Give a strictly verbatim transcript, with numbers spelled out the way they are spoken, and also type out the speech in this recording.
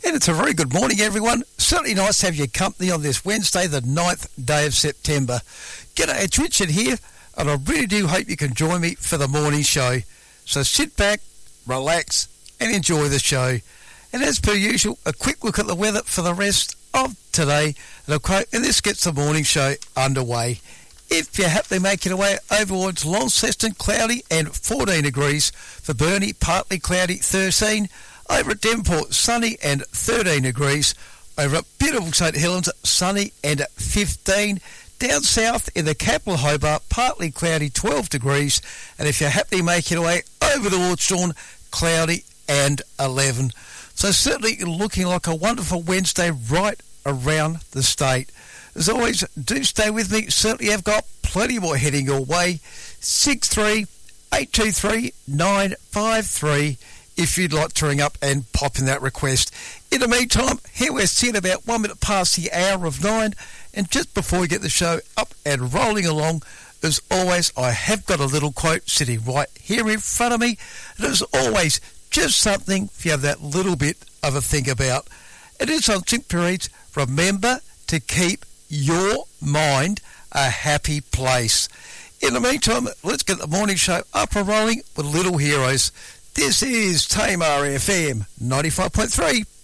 And it's a very good morning, everyone. Certainly nice to have your company on this Wednesday, the ninth day of September. G'day, it's Richard here, and I really do hope you can join me for the morning show. So sit back, relax, and enjoy the show. And as per usual, a quick look at the weather for the rest of today. And, a quote, and this gets the morning show underway. If you're happily making your way over towards Launceston, cloudy and fourteen degrees. For Burnie, partly cloudy, thirteen. Over at Devonport, sunny and thirteen degrees. Over at beautiful St Helens, sunny and fifteen. Down south in the capital Hobart, partly cloudy, twelve degrees. And if you're happily making your way over towards Dawn, cloudy and eleven. So certainly looking like a wonderful Wednesday right around the state. As always, do stay with me. Certainly have got plenty more heading your way. six three eight two three nine five three if you'd like to ring up and pop in that request. In the meantime, here we're sitting about one minute past the hour of nine. And just before we get the show up and rolling along, as always, I have got a little quote sitting right here in front of me. And as always, just something if you have that little bit of a think about. It is on Think Periods. Remember to keep your mind a happy place. In the meantime, let's get the morning show up and rolling with Little Heroes. This is Tamar F M ninety-five point three.